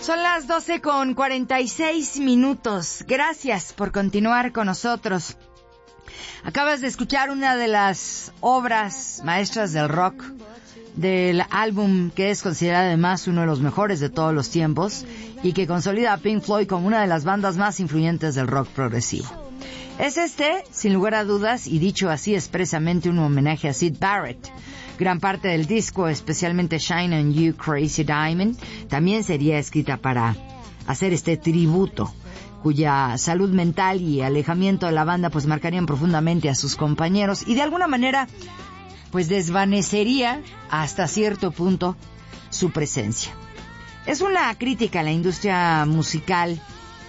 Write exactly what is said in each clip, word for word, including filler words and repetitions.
Son las doce con cuarenta y seis minutos. Gracias por continuar con nosotros. Acabas de escuchar una de las obras maestras del rock, del álbum que es considerado además uno de los mejores de todos los tiempos y que consolida a Pink Floyd como una de las bandas más influyentes del rock progresivo. Es este, sin lugar a dudas, y dicho así expresamente, un homenaje a Syd Barrett. Gran parte del disco, especialmente Shine on You, Crazy Diamond, también sería escrita para hacer este tributo, cuya salud mental y alejamiento de la banda pues marcarían profundamente a sus compañeros y de alguna manera pues desvanecería hasta cierto punto su presencia. Es una crítica a la industria musical.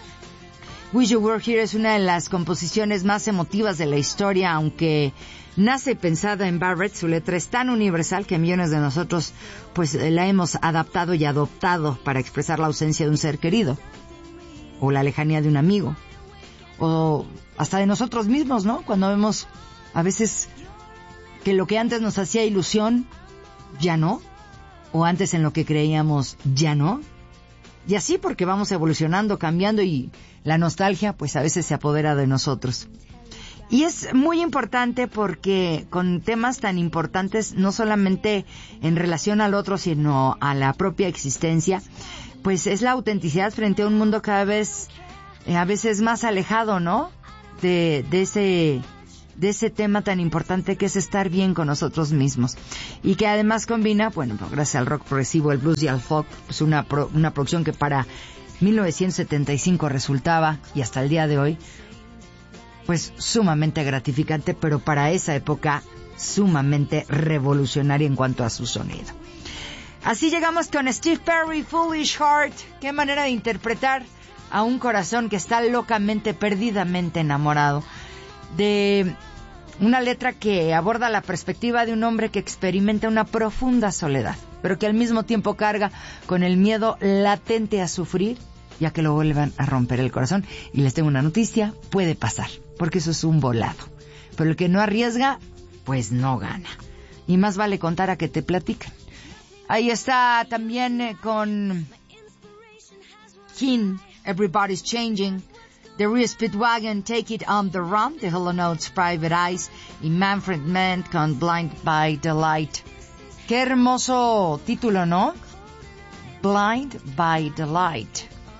Wish You Were Here es una de las composiciones más emotivas de la historia, aunque nace pensada en Barrett. Su letra es tan universal que millones de nosotros pues la hemos adaptado y adoptado para expresar la ausencia de un ser querido, o la lejanía de un amigo, o hasta de nosotros mismos, ¿no? Cuando vemos a veces que lo que antes nos hacía ilusión ya no, o antes en lo que creíamos ya no, y así porque vamos evolucionando, cambiando, y la nostalgia pues a veces se apodera de nosotros. Y es muy importante porque con temas tan importantes, no solamente en relación al otro, sino a la propia existencia, pues es la autenticidad frente a un mundo cada vez, eh, a veces más alejado, ¿no? De, de ese, de ese tema tan importante que es estar bien con nosotros mismos. Y que además combina, bueno, gracias al rock progresivo, el blues y al folk, pues una, pro, una producción que para mil novecientos setenta y cinco resultaba, y hasta el día de hoy, pues sumamente gratificante, pero para esa época sumamente revolucionaria en cuanto a su sonido. Así llegamos con Steve Perry, Foolish Heart. Qué manera de interpretar a un corazón que está locamente, perdidamente enamorado. De una letra que aborda la perspectiva de un hombre que experimenta una profunda soledad, pero que al mismo tiempo carga con el miedo latente a sufrir, ya que lo vuelvan a romper el corazón. Y les tengo una noticia, puede pasar, porque eso es un volado. Pero el que no arriesga, pues no gana. Y más vale contar a que te platican. Ahí está también eh, con King, Everybody's Changing, The Real Speedwagon, Take It on the Run, The Hollow Notes, Private Eyes, y Manfred Mann con Blind by the Light. Qué hermoso título, ¿no? Blind by the Light.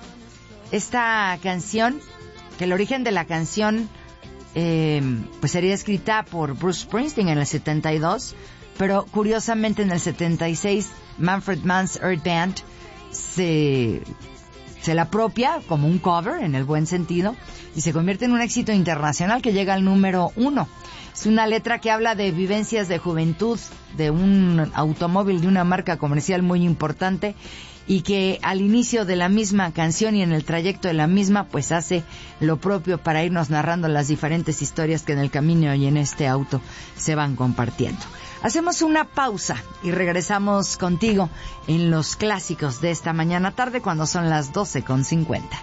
Esta canción, que el origen de la canción eh, pues sería escrita por Bruce Springsteen en el setenta y dos, pero curiosamente en el setenta y seis Manfred Mann's Earth Band se, se la apropia como un cover en el buen sentido y se convierte en un éxito internacional que llega al número uno. Es una letra que habla de vivencias de juventud, de un automóvil de una marca comercial muy importante, y que al inicio de la misma canción y en el trayecto de la misma pues hace lo propio para irnos narrando las diferentes historias que en el camino y en este auto se van compartiendo. Hacemos una pausa y regresamos contigo en los clásicos de esta mañana tarde cuando son las doce con cincuenta.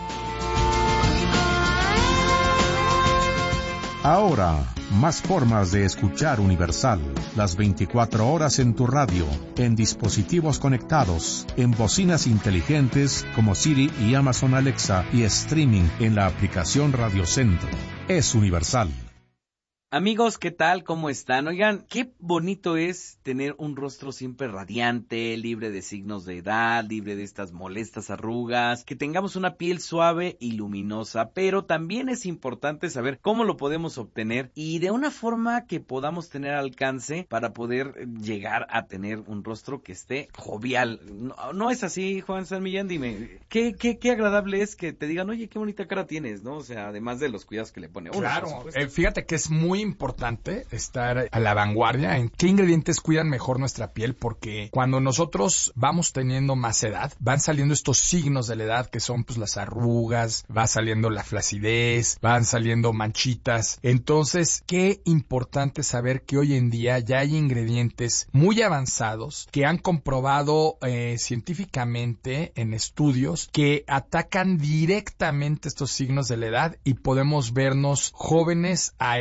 Ahora, más formas de escuchar Universal. Las veinticuatro horas en tu radio, en dispositivos conectados, en bocinas inteligentes como Siri y Amazon Alexa y streaming en la aplicación Radio Centro. Es Universal. Amigos, ¿qué tal? ¿Cómo están? Oigan, qué bonito es tener un rostro siempre radiante, libre de signos de edad, libre de estas molestas arrugas, que tengamos una piel suave y luminosa, pero también es importante saber cómo lo podemos obtener y de una forma que podamos tener alcance para poder llegar a tener un rostro que esté jovial. ¿No, no es así, Juan San Millán? Dime, ¿qué, qué, qué agradable es que te digan, oye, qué bonita cara tienes, ¿no? O sea, además de los cuidados que le pone uno. Claro, eh, fíjate que es muy importante estar a la vanguardia en qué ingredientes cuidan mejor nuestra piel, porque cuando nosotros vamos teniendo más edad, van saliendo estos signos de la edad que son pues las arrugas, va saliendo la flacidez, van saliendo manchitas. Entonces, qué importante saber que hoy en día ya hay ingredientes muy avanzados que han comprobado eh, científicamente en estudios que atacan directamente estos signos de la edad y podemos vernos jóvenes a edades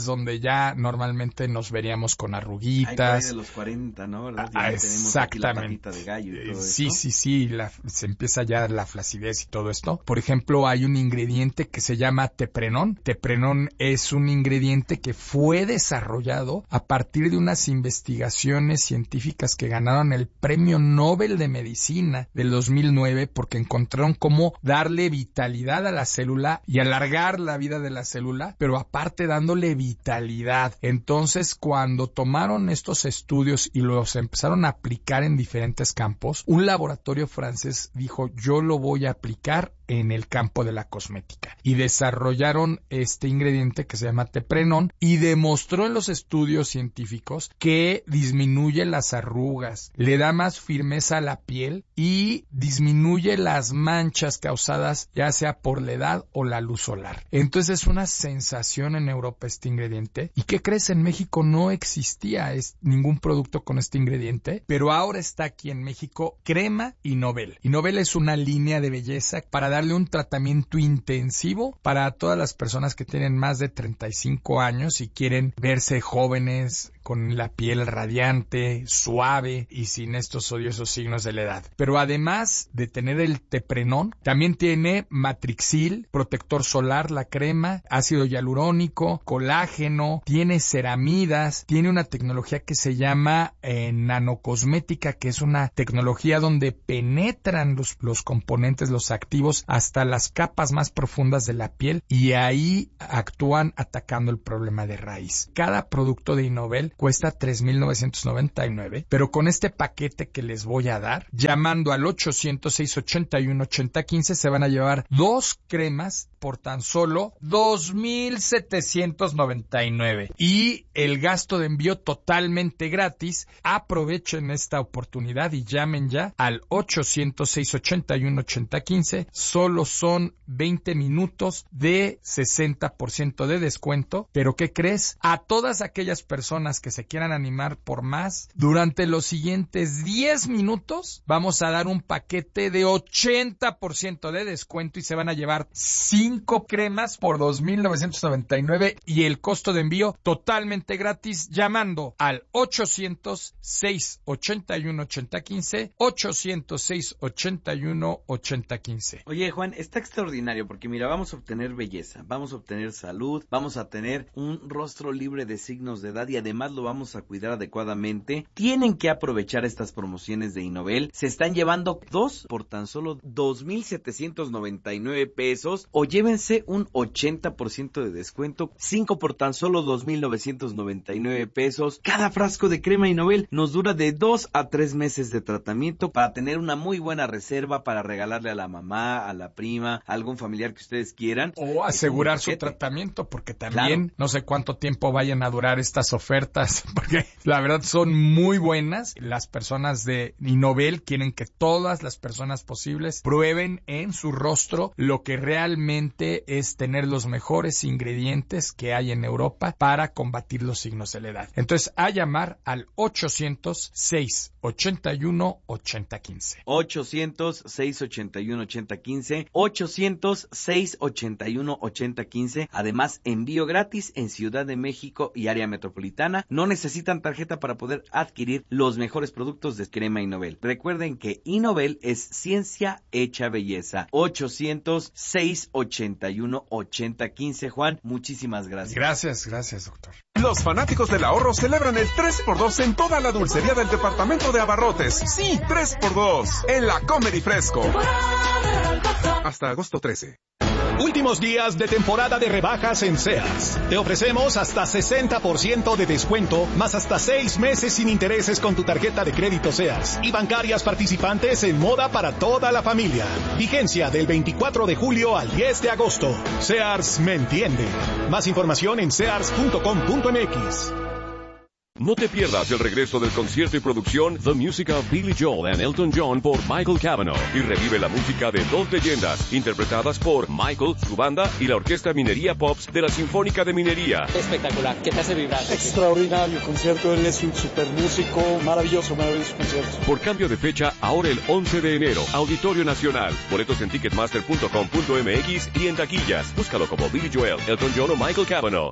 edades donde ya normalmente nos veríamos con arruguitas. Ay, de los cuarenta, ¿no? ¿Verdad? Ya Ah, tenemos aquí la exactamente. patita de gallo y todo sí, esto. sí, sí, la, se empieza ya la flacidez y todo esto. Por ejemplo, hay un ingrediente que se llama teprenón. Teprenón es un ingrediente que fue desarrollado a partir de unas investigaciones científicas que ganaron el Premio Nobel de Medicina del dos mil nueve porque encontraron cómo darle vitalidad a la célula y alargar la vida de la célula, pero aparte dándole vitalidad. Entonces, cuando tomaron estos estudios y los empezaron a aplicar en diferentes campos, un laboratorio francés dijo, yo lo voy a aplicar en el campo de la cosmética. Y desarrollaron este ingrediente que se llama teprenón y demostró en los estudios científicos que disminuye las arrugas, le da más firmeza a la piel y disminuye las manchas causadas ya sea por la edad o la luz solar. Entonces es una sensación en Europa este ingrediente. ¿Y qué crees? En México no existía es, ningún producto con este ingrediente, pero ahora está aquí en México Crema Innovel. Innovel es una línea de belleza para darle un tratamiento intensivo para todas las personas que tienen más de treinta y cinco años y quieren verse jóvenes, con la piel radiante, suave y sin estos odiosos signos de la edad. Pero además de tener el teprenón, también tiene matrixil, protector solar, la crema, ácido hialurónico, colágeno, tiene ceramidas, tiene una tecnología que se llama eh, nanocosmética, que es una tecnología donde penetran los, los componentes, los activos, hasta las capas más profundas de la piel y ahí actúan atacando el problema de raíz. Cada producto de Innovel cuesta tres mil novecientos noventa y nueve, pero con este paquete que les voy a dar, llamando al ochocientos, seiscientos ochenta y uno, ochenta quince, se van a llevar dos cremas por tan solo dos mil setecientos noventa y nueve y el gasto de envío totalmente gratis. Aprovechen esta oportunidad y llamen ya al ochocientos, seiscientos ochenta y uno, ochenta quince. Solo son veinte minutos de sesenta por ciento de descuento, pero ¿qué crees? A todas aquellas personas que se quieran animar por más, durante los siguientes diez minutos vamos a dar un paquete de ochenta por ciento de descuento y se van a llevar cinco cremas por dos mil novecientos noventa y nueve y el costo de envío totalmente gratis llamando al ochocientos, seiscientos ochenta y uno, ochenta quince, ochocientos, seiscientos ochenta y uno, ochenta quince. Oye, Juan, está extraordinario porque mira, vamos a obtener belleza, vamos a obtener salud, vamos a tener un rostro libre de signos de edad y además lo vamos a cuidar adecuadamente. Tienen que aprovechar estas promociones de Innovel. Se están llevando dos por tan solo dos mil setecientos noventa y nueve pesos o llévense un ochenta por ciento de descuento, cinco por tan solo dos mil novecientos noventa y nueve pesos. Cada frasco de crema Innovel nos dura de dos a tres meses de tratamiento para tener una muy buena reserva para regalarle a la mamá, a la prima, a algún familiar que ustedes quieran. O asegurar su tratamiento, porque también claro, no sé cuánto tiempo vayan a durar estas ofertas, porque la verdad son muy buenas. Las personas de Innovel quieren que todas las personas posibles prueben en su rostro lo que realmente es tener los mejores ingredientes que hay en Europa para combatir los signos de la edad. Entonces, a llamar al ochocientos, seiscientos ochenta y uno, ochenta quince. ochocientos, seiscientos ochenta y uno, ochenta quince. ochocientos, seiscientos ochenta y uno, ochenta quince. Además, envío gratis en Ciudad de México y área metropolitana. No necesitan tarjeta para poder adquirir los mejores productos de crema Innovel. Recuerden que Innovel es ciencia hecha belleza. ochocientos, seiscientos ochenta y uno, ochenta quince. Juan, muchísimas gracias. Gracias, gracias, doctor. Los fanáticos del ahorro celebran el tres por dos en toda la dulcería del departamento de abarrotes. Sí, tres por dos en la Comer y Fresco. Hasta agosto trece. Últimos días de temporada de rebajas en Sears. Te ofrecemos hasta sesenta por ciento de descuento, más hasta seis meses sin intereses con tu tarjeta de crédito Sears y bancarias participantes en moda para toda la familia. Vigencia del veinticuatro de julio al diez de agosto. Sears me entiende. Más información en sears punto com punto m x. No te pierdas el regreso del concierto y producción The Music of Billy Joel and Elton John por Michael Cavanaugh y revive la música de dos leyendas interpretadas por Michael, su banda y la Orquesta Minería Pops de la Sinfónica de Minería. Espectacular, ¿qué te hace vibrar? Extraordinario concierto, él es un super músico, maravilloso, maravilloso concierto. Por cambio de fecha, ahora el once de enero, Auditorio Nacional. Boletos en ticketmaster punto com punto m x y en taquillas. Búscalo como Billy Joel, Elton John o Michael Cavanaugh.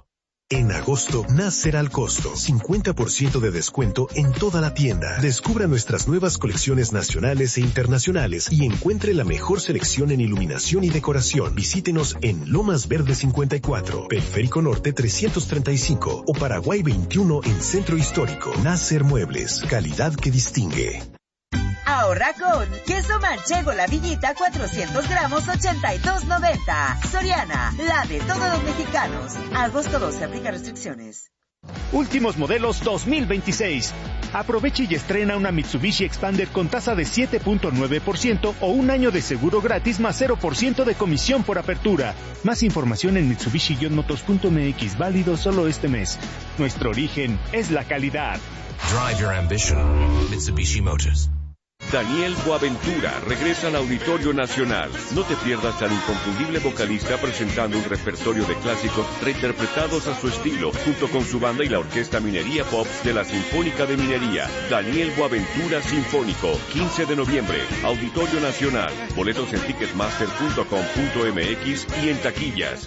En agosto, nace al costo. cincuenta por ciento de descuento en toda la tienda. Descubra nuestras nuevas colecciones nacionales e internacionales y encuentre la mejor selección en iluminación y decoración. Visítenos en Lomas Verde cincuenta y cuatro, Periférico Norte trescientos treinta y cinco o Paraguay veintiuno en Centro Histórico. Nacer Muebles, calidad que distingue. Ahorra con queso manchego La Villita cuatrocientos gramos ochenta y dos noventa. Soriana, la de todos los mexicanos. Agosto doce, aplica restricciones. Últimos modelos dos mil veintiséis. Aproveche y estrena una Mitsubishi Expander con tasa de siete punto nueve por ciento o un año de seguro gratis más cero por ciento de comisión por apertura. Más información en mitsubishi guion motors punto m x, válido solo este mes. Nuestro origen es la calidad. Drive your ambition. Mitsubishi Motors. Daniel Boaventura regresa al Auditorio Nacional. No te pierdas al inconfundible vocalista presentando un repertorio de clásicos reinterpretados a su estilo, junto con su banda y la Orquesta Minería Pop de la Sinfónica de Minería. Daniel Boaventura Sinfónico, quince de noviembre, Auditorio Nacional. Boletos en ticketmaster punto com punto m x y en taquillas.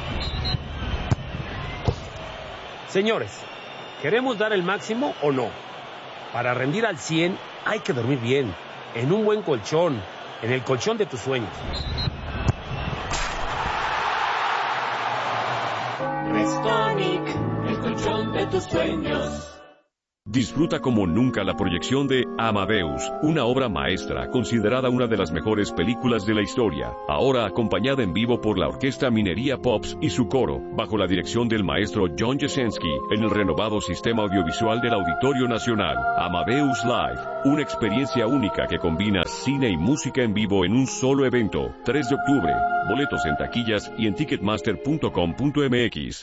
Señores, ¿queremos dar el máximo o no? Para rendir al cien hay que dormir bien, en un buen colchón, en el colchón de tus sueños. Restonic, el colchón de tus sueños. Disfruta como nunca la proyección de Amadeus, una obra maestra considerada una de las mejores películas de la historia, ahora acompañada en vivo por la Orquesta Minería Pops y su coro, bajo la dirección del maestro John Jasenski, en el renovado sistema audiovisual del Auditorio Nacional. Amadeus Live, una experiencia única que combina cine y música en vivo en un solo evento. tres de octubre, boletos en taquillas y en ticketmaster punto com punto m x.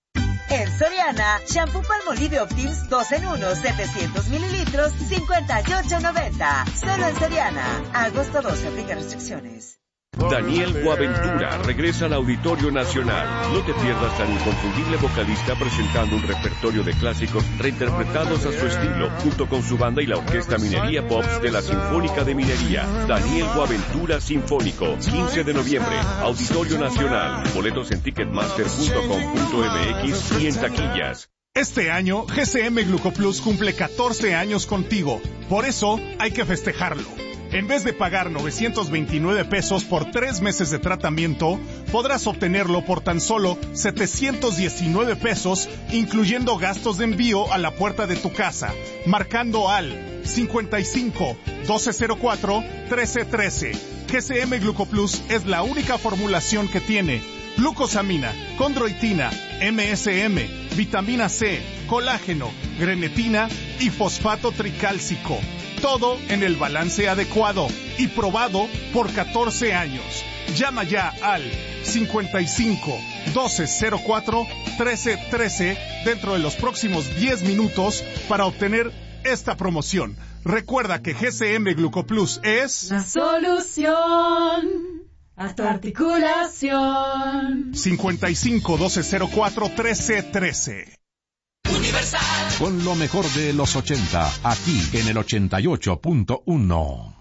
En Soriana, shampoo Palmolive Optims dos en uno, setecientos mililitros, cincuenta y ocho noventa. Solo en Soriana. Agosto doce, aplica restricciones. Daniel Boaventura regresa al Auditorio Nacional. No te pierdas al inconfundible vocalista presentando un repertorio de clásicos reinterpretados a su estilo, junto con su banda y la Orquesta Minería Pops de la Sinfónica de Minería. Daniel Boaventura Sinfónico, quince de noviembre, Auditorio Nacional. Boletos en ticketmaster punto com punto m x y en taquillas. Este año, G C M Glucoplus cumple catorce años contigo. Por eso, hay que festejarlo. En vez de pagar novecientos veintinueve pesos por tres meses de tratamiento, podrás obtenerlo por tan solo setecientos diecinueve pesos, incluyendo gastos de envío a la puerta de tu casa, marcando al cincuenta y cinco, doce cero cuatro, trece trece. G C M Glucoplus es la única formulación que tiene glucosamina, condroitina, M S M, vitamina C, colágeno, grenetina y fosfato tricálcico. Todo en el balance adecuado y probado por catorce años. Llama ya al cincuenta y cinco, doce cero cuatro, trece trece dentro de los próximos diez minutos para obtener esta promoción. Recuerda que G C M Glucoplus es la solución a tu articulación. cincuenta y cinco, doce cero cuatro, trece trece. Universal. Con lo mejor de los ochenta, aquí en el ochenta y ocho punto uno.